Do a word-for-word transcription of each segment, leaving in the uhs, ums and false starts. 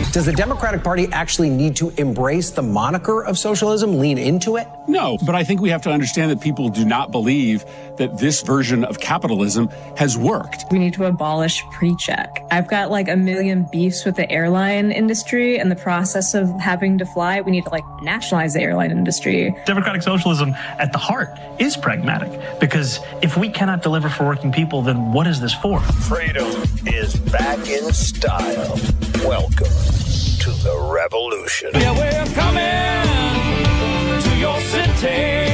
Does the Democratic Party actually need to embrace the moniker of socialism, lean into it? No, but I think we have to understand that people do not believe that this version of capitalism has worked. We need to abolish pre-check. I've got like a million beefs with the airline industry and the process of having to fly. We need to like nationalize the airline industry. Democratic socialism at the heart is pragmatic, because if we cannot deliver for working people, then what is this for? Freedom is back in style. Welcome to the revolution. Yeah, we're coming to your city.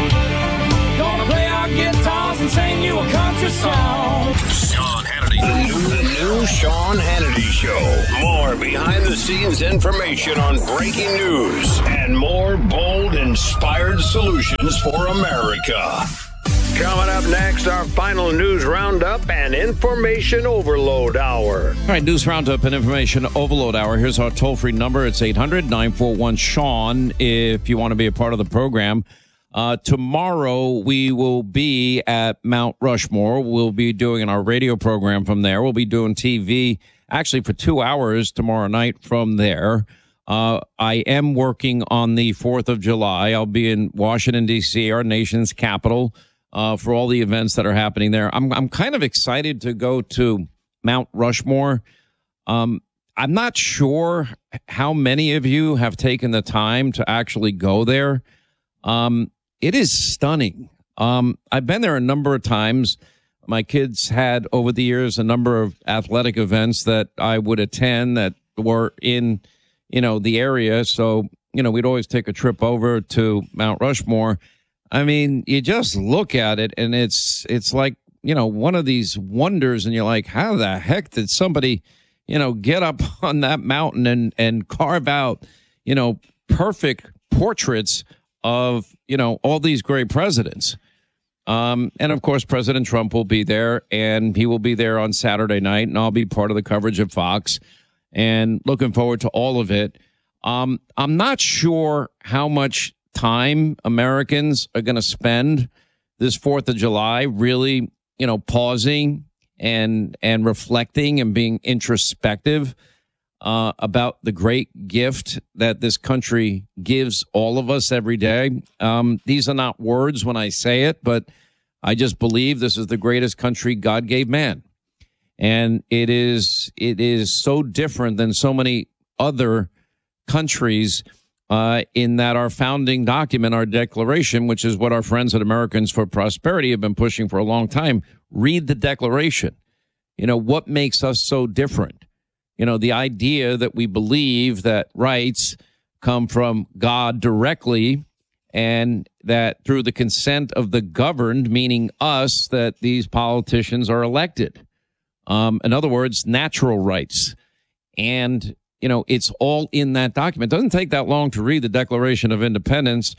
Gonna play our guitars and sing you a country song. Sean Hannity. The new, the new Sean Hannity Show. More behind-the-scenes information on breaking news and more bold, inspired solutions for America. Coming up next, our final news roundup and information overload hour. All right, news roundup and information overload hour. Here's our toll-free number. It's eight hundred nine four one Sean if you want to be a part of the program. Uh, tomorrow, we will be at Mount Rushmore. We'll be doing our radio program from there. We'll be doing T V actually for two hours tomorrow night from there. Uh, I am working on the fourth of July. I'll be in Washington, D C, our nation's capital. Uh, for all the events that are happening there. I'm I'm kind of excited to go to Mount Rushmore. Um, I'm not sure how many of you have taken the time to actually go there. Um, it is stunning. Um, I've been there a number of times. My kids had, over the years, a number of athletic events that I would attend that were in, you know, the area. So, you know, we'd always take a trip over to Mount Rushmore. I mean, you just look at it and it's it's like, you know, one of these wonders, and you're like, how the heck did somebody, you know, get up on that mountain and, and carve out, you know, perfect portraits of, you know, all these great presidents. Um, and, of course, President Trump will be there, and he will be there on Saturday night, and I'll be part of the coverage of Fox, and looking forward to all of it. Um, I'm not sure how much time Americans are going to spend this fourth of July really, you know, pausing and and reflecting and being introspective uh, about the great gift that this country gives all of us every day. Um, these are not words when I say it, but I just believe this is the greatest country God gave man. And it is it is so different than so many other countries Uh, in that our founding document, our declaration, which is what our friends at Americans for Prosperity have been pushing for a long time, read the declaration. You know, what makes us so different? You know, the idea that we believe that rights come from God directly and that through the consent of the governed, meaning us, that these politicians are elected. Um, in other words, natural rights. And you know, it's all in that document. It doesn't take that long to read the Declaration of Independence.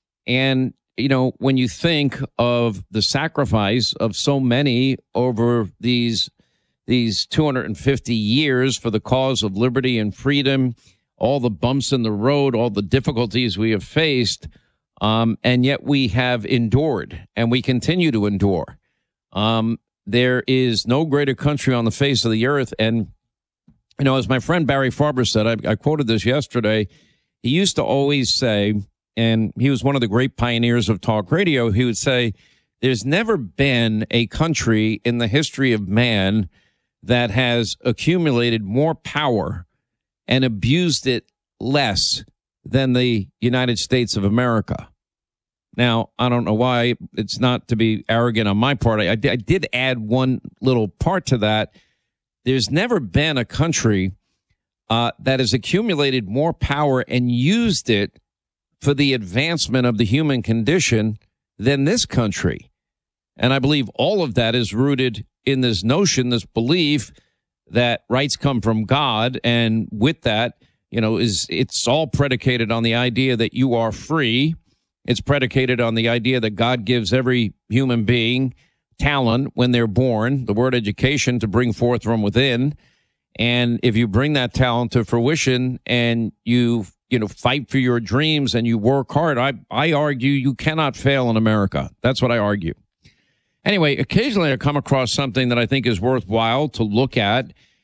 And, you know, when you think of the sacrifice of so many over these these two hundred fifty years for the cause of liberty and freedom, all the bumps in the road, all the difficulties we have faced, um, and yet we have endured and we continue to endure. Um, there is no greater country on the face of the earth. And you know, as my friend Barry Farber said, I, I quoted this yesterday, he used to always say, and he was one of the great pioneers of talk radio, he would say, there's never been a country in the history of man that has accumulated more power and abused it less than the United States of America. Now, I don't know why. It's not to be arrogant on my part. I, I did add one little part to that. There's never been a country uh, that has accumulated more power and used it for the advancement of the human condition than this country. And I believe all of that is rooted in this notion, this belief that rights come from God. And with that, you know, is it's all predicated on the idea that you are free. It's predicated on the idea that God gives every human being talent when they're born, the word education, to bring forth from within. And if you bring that talent to fruition and you, you know, fight for your dreams and you work hard, I, I argue you cannot fail in America. That's what I argue. Anyway, occasionally I come across something that I think is worthwhile to look at.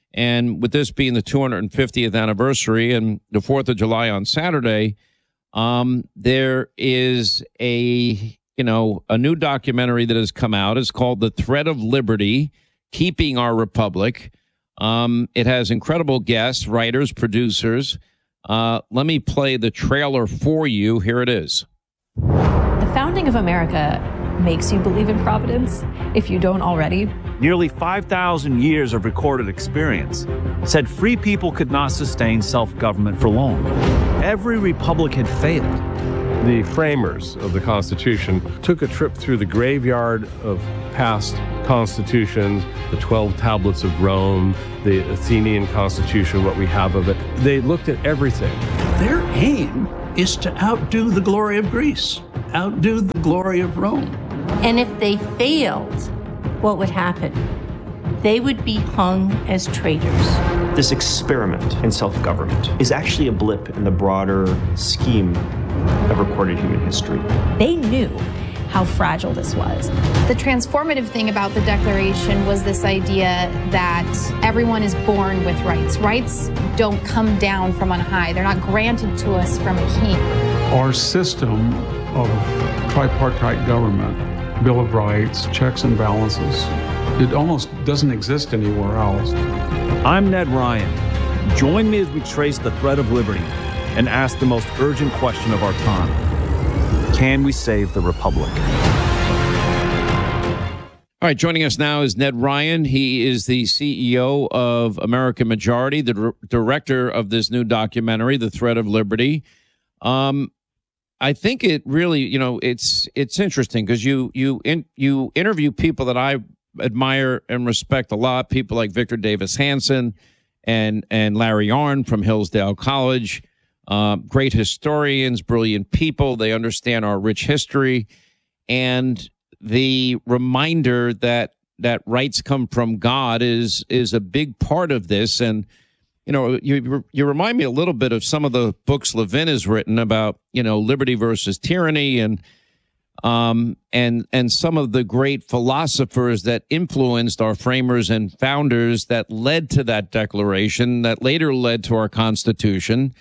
And with this being the two hundred fiftieth anniversary and the fourth of July on Saturday, um, there is a, you know, a new documentary that has come out. It's called The Thread of Liberty, Keeping Our Republic. Um, it has incredible guests, writers, producers. Uh, let me play the trailer for you. Here it is. The founding of America makes you believe in providence, if you don't already. Nearly five thousand years of recorded experience said free people could not sustain self-government for long. Every republic had failed. The framers of the Constitution took a trip through the graveyard of past constitutions, the twelve tablets of Rome, the Athenian Constitution, what we have of it. They looked at everything. Their aim is to outdo the glory of Greece, outdo the glory of Rome. And if they failed, what would happen? They would be hung as traitors. This experiment in self-government is actually a blip in the broader scheme of recorded human history. They knew how fragile this was. The transformative thing about the Declaration was this idea that everyone is born with rights. Rights don't come down from on high. They're not granted to us from a king. Our system of tripartite government, Bill of Rights, checks and balances, it almost doesn't exist anywhere else. I'm Ned Ryan. Join me as we trace the thread of liberty and ask the most urgent question of our time. Can we save the Republic? All right, joining us now is Ned Ryan. He is the C E O of American Majority, the d- director of this new documentary, The Thread of Liberty. Um, I think it really, you know, it's it's interesting because you you in, you interview people that I admire and respect a lot, people like Victor Davis Hanson and and Larry Arnn from Hillsdale College. Uh, great historians, brilliant people. They understand our rich history, and the reminder that that rights come from God is is a big part of this. And you know, you you remind me a little bit of some of the books Levin has written about, you know, liberty versus tyranny, and um and and some of the great philosophers that influenced our framers and founders that led to that declaration, that later led to our Constitution.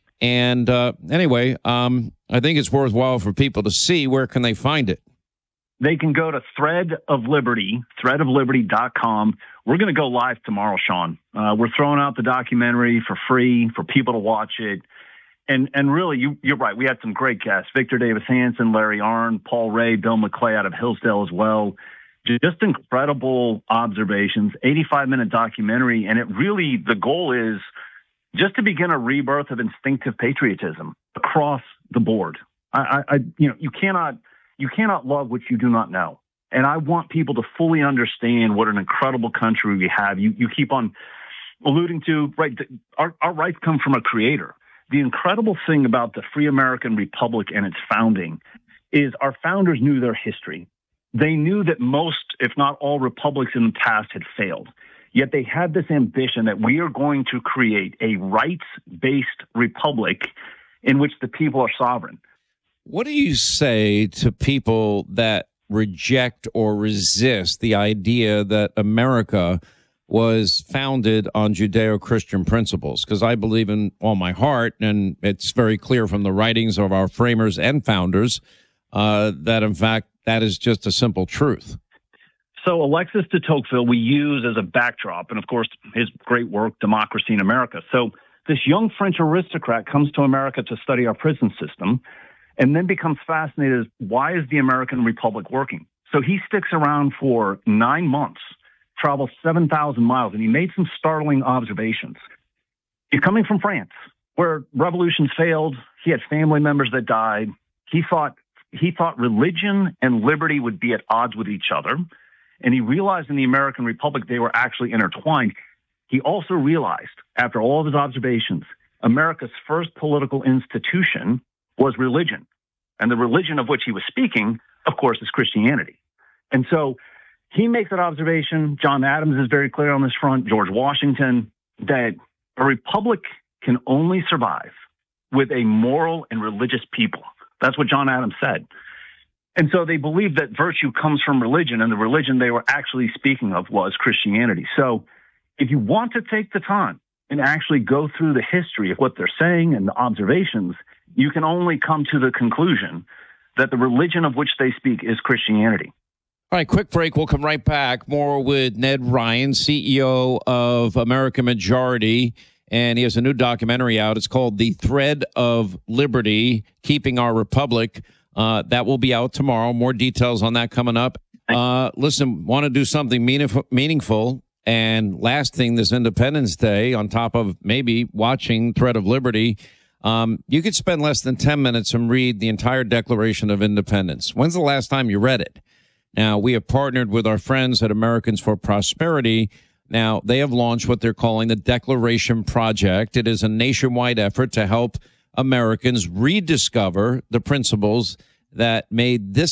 And uh, anyway, um, I think it's worthwhile for people to see. Where can they find it? They can go to Thread of Liberty, thread of liberty dot com. We're going to go live tomorrow, Sean. Uh, we're throwing out the documentary for free for people to watch it. And and really, you, you're right. We had some great guests. Victor Davis Hanson, Larry Arnn, Paul Ray, Bill McClay out of Hillsdale as well. Just incredible observations, eighty-five minute documentary. And it really, the goal is just to begin a rebirth of instinctive patriotism across the board. I, I, you know, you cannot, you cannot love what you do not know. And I want people to fully understand what an incredible country we have. You, you keep on alluding to, right, the, our, our rights come from a creator. The incredible thing about the free American Republic and its founding is our founders knew their history. They knew that most, if not all, republics in the past had failed. Yet they had this ambition that we are going to create a rights-based republic in which the people are sovereign. What do you say to people that reject or resist the idea that America was founded on Judeo-Christian principles? Because I believe in all my heart, and it's very clear from the writings of our framers and founders, uh, that, in fact, that is just a simple truth. So Alexis de Tocqueville we use as a backdrop, and of course his great work, Democracy in America. So this young French aristocrat comes to America to study our prison system and then becomes fascinated as why is the American Republic working? So he sticks around for nine months, travels seven thousand miles, and he made some startling observations. He's coming from France, where revolutions failed. He had family members that died. He thought, he thought religion and liberty would be at odds with each other. And he realized in the American Republic they were actually intertwined. He also realized, after all of his observations, America's first political institution was religion. And the religion of which he was speaking, of course, is Christianity. And so he makes that observation. John Adams is very clear on this front, George Washington, that a republic can only survive with a moral and religious people. That's what John Adams said. And so they believed that virtue comes from religion, and the religion they were actually speaking of was Christianity. So if you want to take the time and actually go through the history of what they're saying and the observations, you can only come to the conclusion that the religion of which they speak is Christianity. All right, quick break. We'll come right back. More with Ned Ryan, C E O of American Majority, and he has a new documentary out. It's called The Thread of Liberty, Keeping Our Republic. Uh, that will be out tomorrow. More details on that coming up. Uh, listen, want to do something meaningful, meaningful. And last thing, this Independence Day, on top of maybe watching Thread of Liberty, um, you could spend less than ten minutes and read the entire Declaration of Independence. When's the last time you read it? Now, we have partnered with our friends at Americans for Prosperity. Now, they have launched what they're calling the Declaration Project. It is a nationwide effort to help Americans rediscover the principles that made this